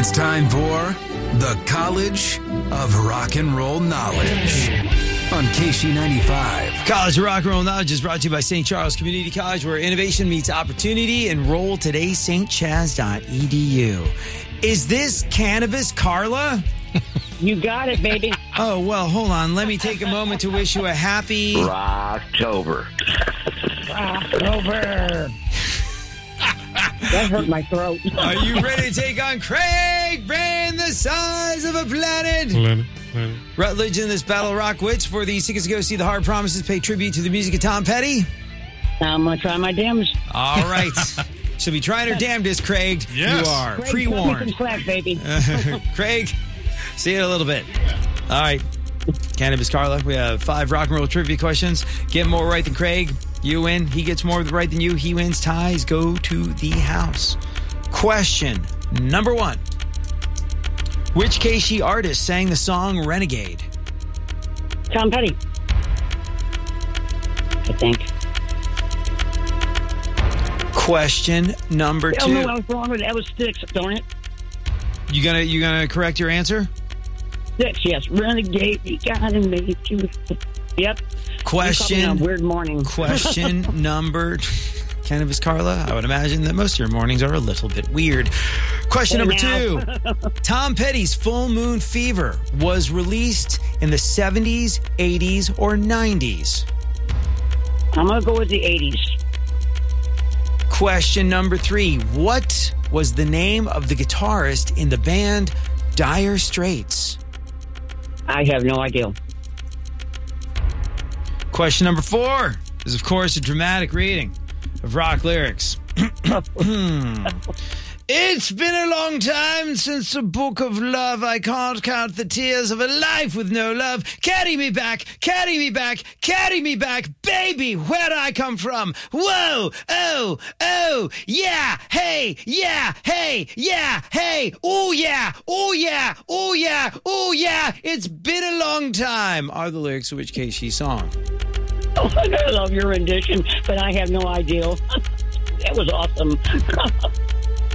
It's time for the College of Rock and Roll Knowledge on KC95. College of Rock and Roll Knowledge is brought to you by St. Charles Community College, where innovation meets opportunity. Enroll today, stchaz.edu. Is this Cannabis Carla? You got it, baby. Oh, well, hold on. Let me take a moment to wish you a happy... Rocktober. Rocktober. That hurt my throat. Are you ready to take on Craig Brand, the size of a planet? Rutledge in this Battle of Rock Wits for the tickets to go see The Hard Promises, pay tribute to the music of Tom Petty. I'm going to try my damnedest. All right. She'll be trying her damnedest, Craig. Yes. You are Craig, pre-warned. Some slack, baby. Craig, see you in a little bit. All right. Cannabis Carla, we have 5 rock and roll trivia questions. Get more right than Craig, you win. He gets more right than you, he wins. Ties go to the house. Question number 1. Which KC artist sang the song Renegade? Tom Petty. I think. Question number 2. Oh, no, I was wrong. That was 6, darn it. You gonna correct your answer? 6, yes. Renegade, you gotta make you. Yep. Question. On a weird morning. Question number. Cannabis Carla, I would imagine that most of your mornings are a little bit weird. Question number 2. Tom Petty's Full Moon Fever was released in the 70s, 80s, or 90s? I'm going to go with the 80s. Question number 3. What was the name of the guitarist in the band Dire Straits? I have no idea. Question number 4 is, of course, a dramatic reading of rock lyrics. It's been a long time since a book of love. I can't count the tears of a life with no love. Carry me back, carry me back, carry me back, baby, where'd I come from? Whoa, oh, oh, yeah, hey, yeah, hey, yeah, hey, oh yeah, oh yeah, oh yeah, oh yeah, it's been a long time, are the lyrics of which KC song? Oh, I love your rendition, but I have no idea. That was awesome.